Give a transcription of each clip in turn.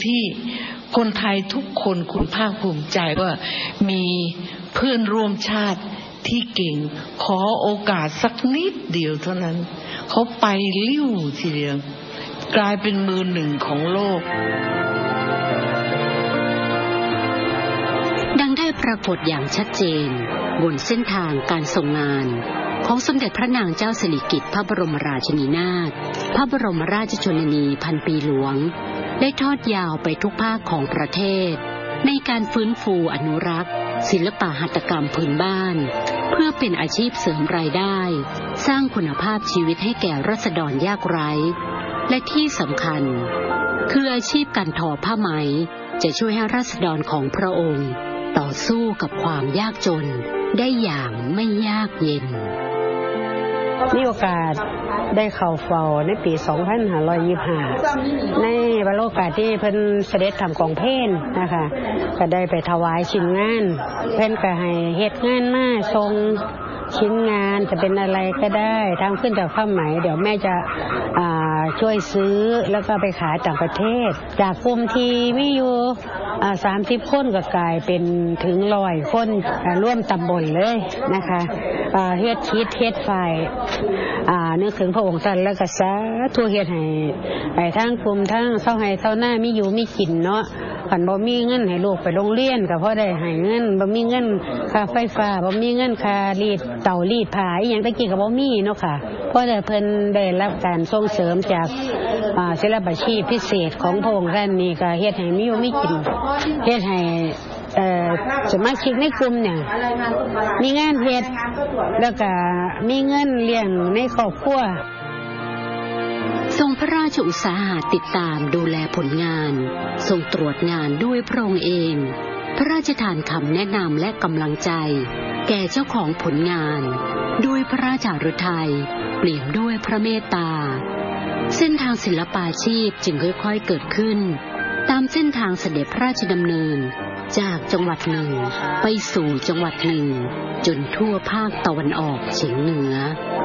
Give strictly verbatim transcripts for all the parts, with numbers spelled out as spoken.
ที่คนไทยทุกคนคุณภาคภูมิใจว่ามีเพื่อนร่วมชาติที่เก่งขอโอกาสสักนิดเดียวเท่านั้นเขาไปลิ้วทีเดียวกลายเป็นมือหนึ่งของโลกดังได้ปรากฏอย่างชัดเจนบนเส้นทางการส่งงานของสมเด็จพระนางเจ้าสิริกิติ์พระบรมราชินีนาถพระบรมราชชนนีพันปีหลวงได้ทอดยาวไปทุกภาคของประเทศในการฟื้นฟูอนุรักษ์ศิลปหัตถกรรมพื้นบ้านเพื่อเป็นอาชีพเสริมรายได้สร้างคุณภาพชีวิตให้แก่ราษฎรยากไร้และที่สำคัญคืออาชีพการทอผ้าไหมจะช่วยให้ราษฎรของพระองค์ต่อสู้กับความยากจนได้อย่างไม่ยากเย็นมีโอกาสได้เข้าเฝ้าในปีสองพันห้าร้อยยี่สิบห้าในวาระโอกาสที่เพิ่นเสด็จทำกองเพลงนะคะก็ได้ไปถวายชิ้นงานเพิ่นก็ให้เฮ็ดงานมาส่งชิ้นงานจะเป็นอะไรก็ได้ทำขึ้นจากผ้าไหมเดี๋ยวแม่จะอ่าช่วยซื้อแล้วก็ไปขายต่างประเทศจากกลุ่มที่มีอยู่อ่าสามสิบคนก็กลายเป็นถึงร้อยคนร่วมตำบลเลยนะคะอ่าเฮ็ดคิดเฮ็ดไฟอ่านึกถึงพระองค์ท่านแล้วก็สาธุเฮ็ดให้ให้ทั้งกลุ่มทั้งเฒ่าให้เฒ่าหน้ามีอยู่มีกินเนาะคันบ่มีเงินให้ลูกไปโรงเรียนก็พอได้ให้เงินบ่มีเงินค่าไฟฟ้าบ่มีเงินค่ารีดเตารีดผ้าอีหยังตะกี้ก็บ่มีเนาะค่ะเพราะได้เพิ่นได้รับการส่งเสริมจากอ่าศิลปาชีพพิเศษของพระองค์ท่านนี่ก็เฮ็ดให้มีอยู่มีกินเฮ็ดให้เอ่อสมาชิกในกลุ่มเนี่ยมีงานเฮ็ดแล้วก็มีเงินเลี้ยงในครอบครัวทรงพระราชอุตสาหะติดตามดูแลผลงานทรงตรวจงานด้วยพระองค์เองพระราชทานคำแนะนำและกำลังใจแก่เจ้าของผลงานด้วยพระราชฤทัยเปี่ยมด้วยพระเมตตาเส้นทางศิลปาชีพจึงค่อยๆเกิดขึ้นตามเส้นทางเสด็จพระราชดำเนินจากจังหวัดหนึ่งไปสู่จังหวัดหนึ่งจนทั่วภาคตะวันออกเฉียงเหนือ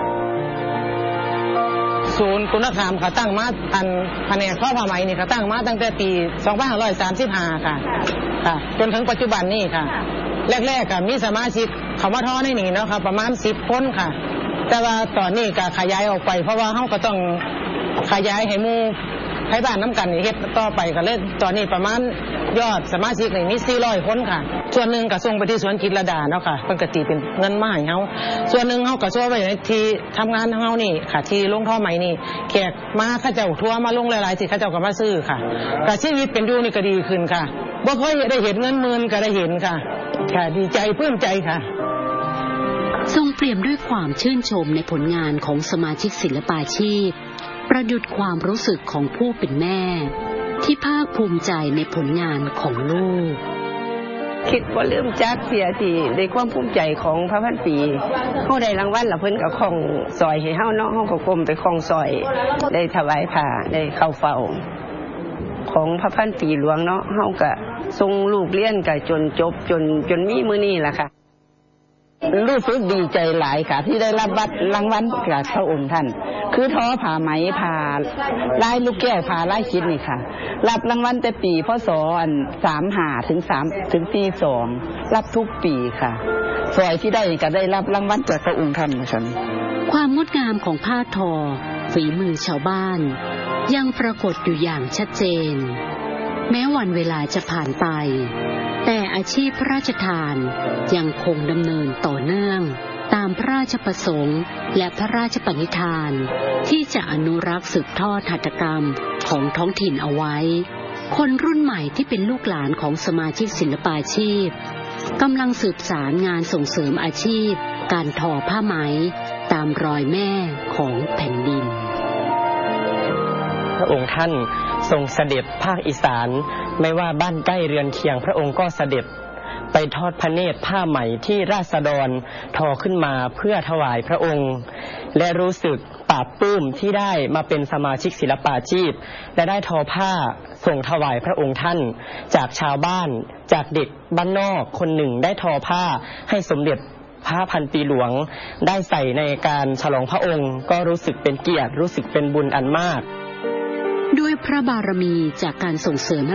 ศูนย์คุณธรรมเขาตั้งมาอันแผนกทอผ้าไหมนี่เขาตั้งมาตั้งแต่ปีสองพันห้าร้อยสามสิบห้าค่ะค่ะจนถึงปัจจุบันนี่ค่ะแรกๆก็มีสมาชิกเขามาทอในนี่เนาะค่ะประมาณสิบคนค่ะแต่ว่าตอนนี้ก็ขยายออกไปเพราะว่าเฮาก็ต้องขยายให้หมู่ให้บ้านน้ำกันเฮ็ดต่อไปก็เลยตอนนี้ประมาณยอดสมาชิกนี่มีสี่ร้อยคนค่ะส่วนหนึ่งก็ส่งไปที่สวนจิตรลดาเนาะค่ะเพิ่นก็ตีเป็นเงินมาให้เฮาส่วนหนึ่งเฮาก็ส่งไปในที่ทำงานของเฮานี่ค่ะที่ลงท่อไหมนี่แขกมาเขาเจ้าทัวร์มาลงหลายๆสิเขาเจ้าก็มาซื้อค่ะก็ชีวิตเป็นอยู่นี่ก็ดีขึ้นค่ะบ่เคยได้เห็นเงินหมื่นก็ได้เห็นค่ะค่ะดีใจปลื้มใจค่ะทรงเปี่ยมด้วยความชื่นชมในผลงานของสมาชิกศิลปาชีพประดุจความรู้สึกของผู้เป็นแม่ที่ภาคภูมิใจในผลงานของลูกคิดว่าลืมจักเสียทีในความภูมิใจของพระพันปีเฮาได้รางวัลแล้วเพิ่นก็คล้องซอยให้เฮาเนาะเฮาก็ก้มไปคล้องซอยได้ถวายผ้าได้เข้าเฝ้าของพระพันปีหลวงเนาะเฮาก็ส่งลูกเรียนก็จนจบจนจนมีมื้อนี้ล่ะค่ะรู้สึกดีใจหลายค่ะที่ได้รับรางวัลจากพระองค์ท่านคือทอผ้าไหมผ้าลายลูกแก้วผ้าลายคิดนี่ค่ะรับรางวัลแต่ปีพศสามห้าถึงสามถึงสี่สองรับทุกปีค่ะสวยที่ได้ก็ได้รับรางวัลจากพระองค์ท่านนะคะความงดงามของผ้าทอฝีมือชาวบ้านยังปรากฏอยู่อย่างชัดเจนแม้วันเวลาจะผ่านไปแต่อาชีพพระราชทานยังคงดำเนินต่อเนื่องตามพระราชประสงค์และพระราชปณิธานที่จะอนุรักษ์สืบทอดหัตถกรรมของท้องถิ่นเอาไว้คนรุ่นใหม่ที่เป็นลูกหลานของสมาชิกศิลปาชีพกำลังสืบสารงานส่งเสริมอาชีพการทอผ้าไหมตามรอยแม่ของแผ่นดินพระองค์ท่านทรงเสด็จภาคอีสานไม่ว่าบ้านใกล้เรือนเคียงพระองค์ก็เสด็จไปทอดพระเนตรผ้าไหมที่ราษฎรทอขึ้นมาเพื่อถวายพระองค์และรู้สึกปลาบปลื้มที่ได้มาเป็นสมาชิกศิลปาชีพและได้ทอผ้าส่งถวายพระองค์ท่านจากชาวบ้านจากเด็กบ้านนอกคนหนึ่งได้ทอผ้าให้สมเด็จพระพันปีหลวงได้ใส่ในการฉลองพระองค์ก็รู้สึกเป็นเกียรติรู้สึกเป็นบุญอันมากด้วยพระบารมีจากการส่งเสริม